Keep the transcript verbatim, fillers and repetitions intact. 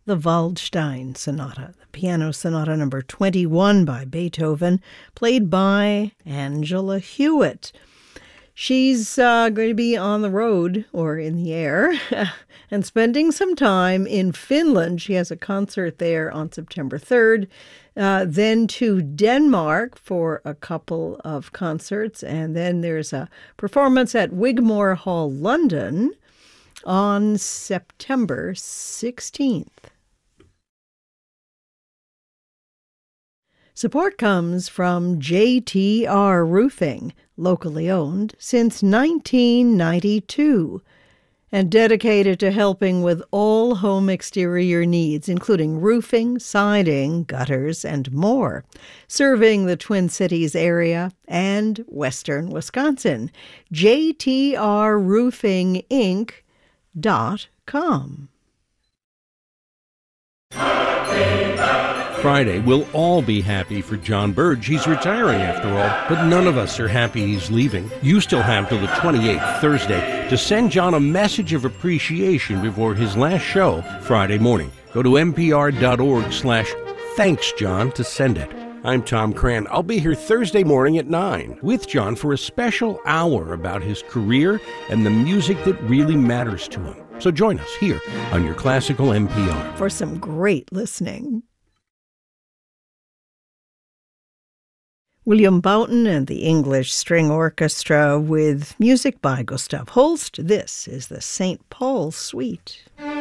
the Waldstein Sonata, the piano sonata number twenty-one by Beethoven, played by Angela Hewitt. She's uh, going to be on the road, or in the air, and spending some time in Finland. She has a concert there on September third, uh, then to Denmark for a couple of concerts, and then there's a performance at Wigmore Hall, London, on September sixteenth. Support comes from J T R Roofing, locally owned since nineteen ninety-two, and dedicated to helping with all home exterior needs, including roofing, siding, gutters, and more, serving the Twin Cities area and western Wisconsin. J T R Roofing Inc dot com. Friday, we'll all be happy for John Burge. He's retiring after all, but none of us are happy he's leaving. You still have till the twenty-eighth, Thursday, to send John a message of appreciation before his last show Friday morning. Go to npr.org slash thanks John to send it. I'm Tom Cran. I'll be here Thursday morning at nine with John for a special hour about his career and the music that really matters to him. So join us here on your classical N P R. For some great listening. William Boughton and the English String Orchestra with music by Gustav Holst. This is the Saint Paul Suite.